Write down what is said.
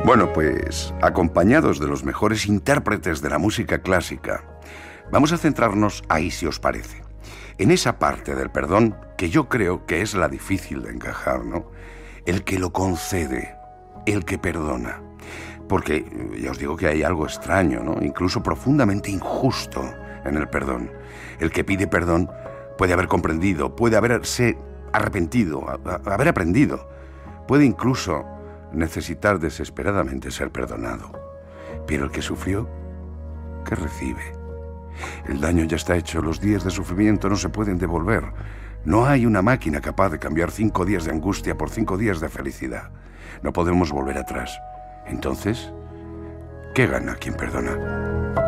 Bueno, pues, acompañados de los mejores intérpretes de la música clásica, vamos a centrarnos ahí, si os parece, en esa parte del perdón que yo creo que es la difícil de encajar, ¿no? El que lo concede, el que perdona. Porque ya os digo que hay algo extraño, ¿no? Incluso profundamente injusto en el perdón. El que pide perdón puede haber comprendido, puede haberse arrepentido, haber aprendido, puede incluso necesitar desesperadamente ser perdonado. Pero el que sufrió, ¿qué recibe? El daño ya está hecho, los días de sufrimiento no se pueden devolver. No hay una máquina capaz de cambiar 5 días de angustia por 5 días de felicidad. No podemos volver atrás. Entonces, ¿qué gana quien perdona?